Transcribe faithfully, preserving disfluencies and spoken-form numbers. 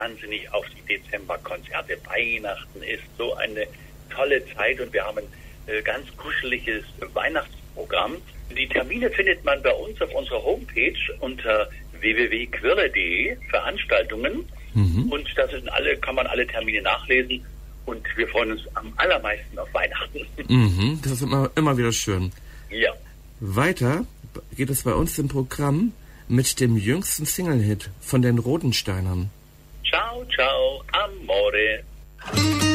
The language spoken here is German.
wahnsinnig auf die Dezemberkonzerte. Weihnachten ist so eine tolle Zeit und wir haben ein äh, ganz kuscheliges Weihnachtsprogramm. Die Termine findet man bei uns auf unserer Homepage unter w w w punkt quirle punkt de Veranstaltungen. Mhm. Und da sind alle, kann man alle Termine nachlesen. Und wir freuen uns am allermeisten auf Weihnachten. Mhm, das ist immer, immer wieder schön. Ja. Weiter geht es bei uns im Programm mit dem jüngsten Single-Hit von den Rodensteinern. Ciao, ciao, amore.